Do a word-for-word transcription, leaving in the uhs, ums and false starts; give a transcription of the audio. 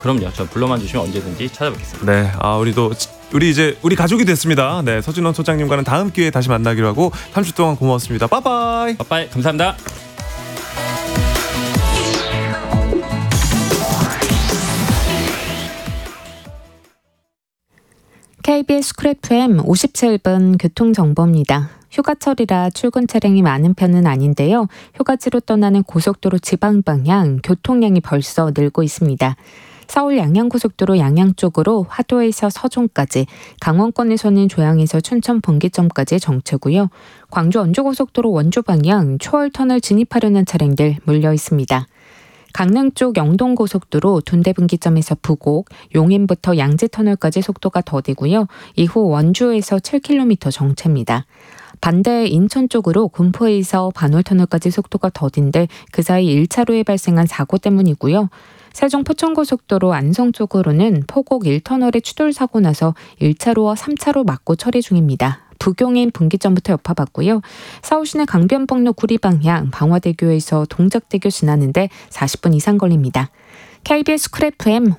그럼요. 저 불러만 주시면 언제든지 찾아뵙겠습니다. 네, 아 우리도 우리 이제 우리 가족이 됐습니다. 네, 서준원 소장님과는 다음 기회에 다시 만나기로 하고 삼 주 동안 고마웠습니다. 빠빠이. 빠빠이. 감사합니다. 케이비에스 쿨 에프엠 오십칠 분 교통정보입니다. 휴가철이라 출근 차량이 많은 편은 아닌데요. 휴가지로 떠나는 고속도로 지방 방향 교통량이 벌써 늘고 있습니다. 서울 양양고속도로 양양 쪽으로 화도에서 서종까지, 강원권에서는 조양에서 춘천 분기점까지 정체고요. 광주 원주고속도로 원주 방향 초월터널 진입하려는 차량들 몰려 있습니다. 강릉 쪽 영동고속도로 둔대분기점에서 부곡, 용인부터 양지터널까지 속도가 더디고요. 이후 원주에서 칠 킬로미터 정체입니다. 반대 인천 쪽으로 군포에서 반월터널까지 속도가 더딘데 그 사이 일 차로에 발생한 사고 때문이고요. 세종 포천고속도로 안성 쪽으로는 포곡 일 터널에 추돌 사고 나서 일 차로와 삼 차로 막고 처리 중입니다. 부경인 분기점부터 여파받고요. 서울시내 강변북로 구리 방향 방화대교에서 동작대교 지나는데 사십 분 이상 걸립니다. 케이비에스 쿨 에프엠